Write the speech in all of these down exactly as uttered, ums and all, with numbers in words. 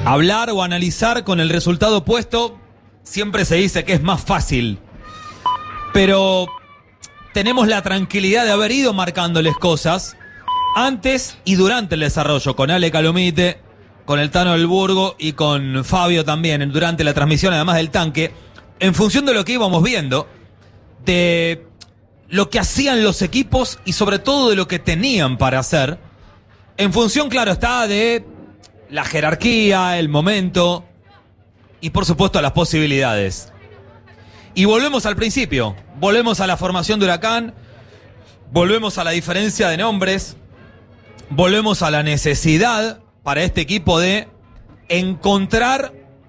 Hablar o analizar con el resultado opuesto siempre se dice que es más fácil. Pero tenemos la tranquilidad de haber ido marcándoles cosas antes y durante el desarrollo, con Ale Calomite, con el Tano del Burgo y con Fabio también, durante la transmisión, además del tanque, en función de lo que íbamos viendo, de lo que hacían los equipos y sobre todo de lo que tenían para hacer, en función, claro está, de la jerarquía, el momento y por supuesto las posibilidades. Y volvemos al principio, volvemos a la formación de Huracán, volvemos a la diferencia de nombres, volvemos a la necesidad para este equipo de encontrar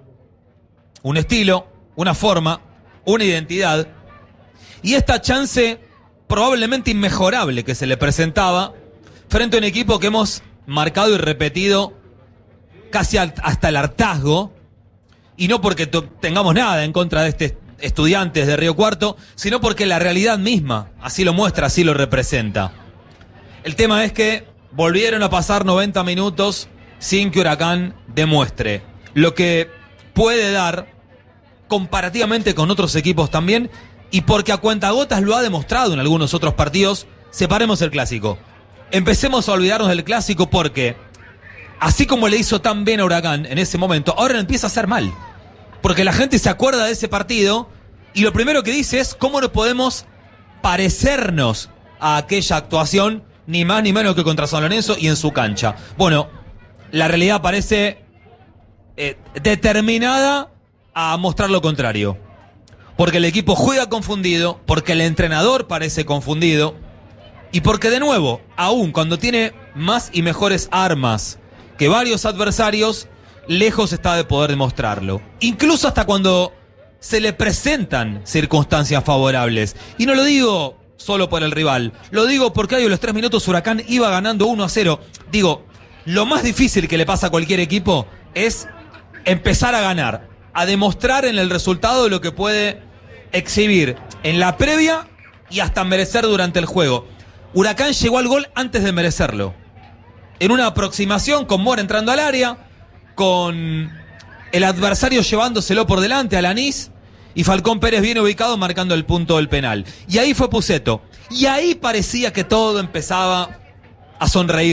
un estilo, una forma, una identidad, y esta chance probablemente inmejorable que se le presentaba frente a un equipo que hemos marcado y repetido casi hasta el hartazgo, y no porque tengamos nada en contra de este Estudiantes de Río Cuarto, sino porque la realidad misma así lo muestra, así lo representa. El tema es que volvieron a pasar noventa minutos sin que Huracán demuestre lo que puede dar comparativamente con otros equipos también, y porque a cuentagotas lo ha demostrado en algunos otros partidos. Separemos el clásico. Empecemos a olvidarnos del clásico porque, así como le hizo tan bien a Huracán en ese momento, ahora le empieza a hacer mal. Porque la gente se acuerda de ese partido y lo primero que dice es cómo no podemos parecernos a aquella actuación, ni más ni menos que contra San Lorenzo y en su cancha. Bueno, la realidad parece eh, determinada a mostrar lo contrario. Porque el equipo juega confundido, porque el entrenador parece confundido, y porque de nuevo, aún cuando tiene más y mejores armas que varios adversarios, lejos está de poder demostrarlo. Incluso hasta cuando se le presentan circunstancias favorables. Y no lo digo solo por el rival, lo digo porque ahí a los tres minutos Huracán iba ganando uno a cero. Digo, lo más difícil que le pasa a cualquier equipo es empezar a ganar, a demostrar en el resultado lo que puede exhibir en la previa y hasta merecer durante el juego. Huracán llegó al gol antes de merecerlo. En una aproximación con Mora entrando al área, con el adversario llevándoselo por delante a Lanís y Falcón Pérez bien ubicado marcando el punto del penal. Y ahí fue Pusetto. Y ahí parecía que todo empezaba a sonreír.